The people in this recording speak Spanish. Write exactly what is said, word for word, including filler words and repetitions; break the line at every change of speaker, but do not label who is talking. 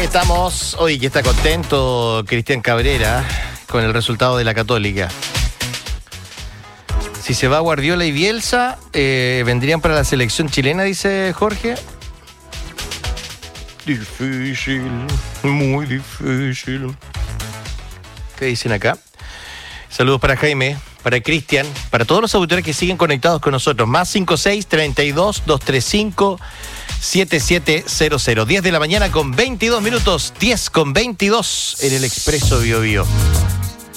estamos. Hoy que está contento Cristian Cabrera con el resultado de la Católica. Si se va Guardiola y Bielsa, eh, vendrían para la selección chilena, dice Jorge. Difícil, muy difícil. ¿Qué dicen acá? Saludos para Jaime, para Cristian, para todos los auditores que siguen conectados con nosotros. Más cinco seis, treinta y dos, doscientos treinta y cinco, setenta y siete cero cero. diez de la mañana con veintidós minutos. diez con veintidós en el Expreso Bio Bio.